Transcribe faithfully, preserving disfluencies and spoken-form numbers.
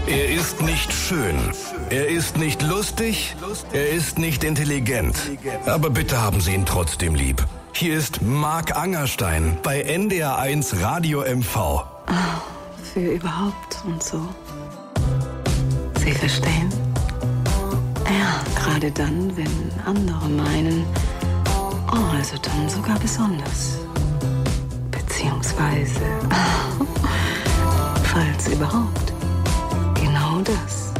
Er ist nicht schön. Er ist nicht lustig. Er ist nicht intelligent. Aber bitte haben Sie ihn trotzdem lieb. Hier ist Marc Angerstein bei N D R eins Radio M V. Oh, für überhaupt und so. Sie verstehen? Ja, gerade dann, wenn andere meinen, oh, also dann sogar besonders. Beziehungsweise, falls überhaupt, genau das.